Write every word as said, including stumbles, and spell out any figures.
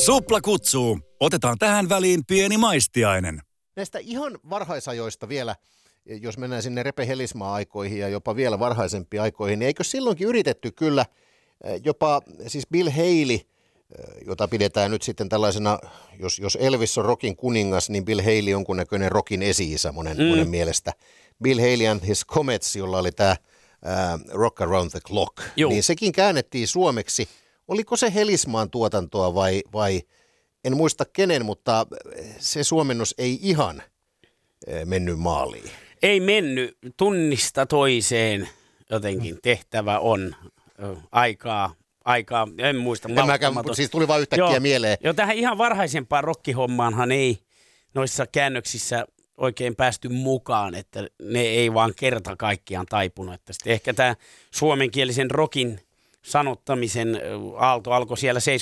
Supla kutsuu. Otetaan tähän väliin pieni maistiainen. Näistä ihan varhaisajoista vielä, jos mennään sinne Repe Helismaa-aikoihin ja jopa vielä varhaisempiin aikoihin, niin eikö silloinkin yritetty kyllä jopa siis Bill Haley, jota pidetään nyt sitten tällaisena, jos, jos Elvis on rockin kuningas, niin Bill Haley on jonkunnäköinen rockin esi-isä monen, mm. monen mielestä. Bill Haley and his Comets, jolla oli tämä uh, Rock Around the Clock, Juh. niin sekin käännettiin suomeksi. Oliko se Helismaan tuotantoa vai, vai en muista kenen, mutta se suomennos ei ihan mennyt maaliin. Ei mennyt. Tunnista toiseen jotenkin tehtävä on aikaa. Aikaa, en muista. En mäkään, siis tuli vaan yhtäkkiä joo, mieleen. Jo tähän ihan varhaisempaan rokkihommaanhan ei noissa käännöksissä oikein päästy mukaan, että ne ei vaan kerta kaikkiaan taipunut. Että ehkä tämä suomenkielisen rokin sanottamisen aalto alkoi siellä